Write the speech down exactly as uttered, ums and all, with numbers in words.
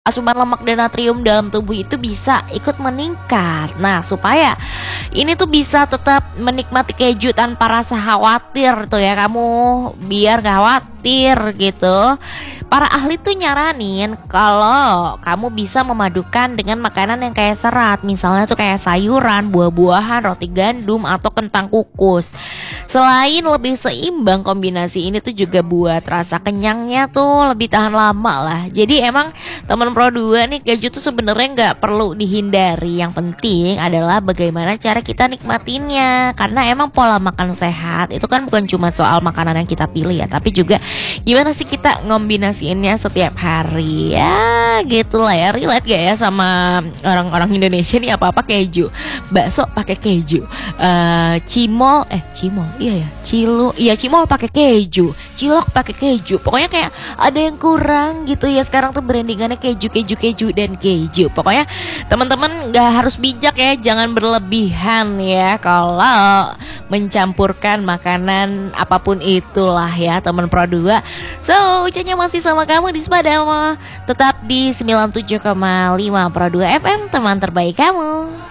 Asupan lemak dan natrium dalam tubuh itu bisa ikut meningkat. Nah, supaya ini tuh bisa tetap menikmati keju tanpa rasa khawatir tuh ya, kamu biar gak khawatir gitu. Para ahli tuh nyaranin kalau kamu bisa memadukan dengan makanan yang kayak serat, misalnya tuh kayak sayuran, buah-buahan, roti gandum atau kentang kukus. Selain lebih seimbang, kombinasi ini tuh juga buat rasa kenyangnya tuh lebih tahan lama lah. Jadi emang teman Pro dua nih, keju tuh sebenarnya nggak perlu dihindari. Yang penting adalah bagaimana cara kita nikmatinnya. Karena emang pola makan sehat itu kan bukan cuma soal makanan yang kita pilih ya, tapi juga gimana sih kita ngombinasiinnya setiap hari. Ya gitulah ya, relate gak ya sama orang-orang Indonesia nih, apa-apa keju. Bakso pakai keju, uh, cimol eh cimol iya ya cilu iya cimol pakai keju, cilok pakai keju. Pokoknya kayak ada yang kurang gitu ya. Sekarang tuh brandingannya keju keju keju dan keju. Pokoknya teman-teman nggak harus bijak ya, jangan berlebihan ya kalau mencampurkan makanan apapun itulah ya teman Pro dua. So ucapnya masih sama kamu di Spadama, tetap di sembilan puluh tujuh koma lima Pro dua F M, teman terbaik kamu.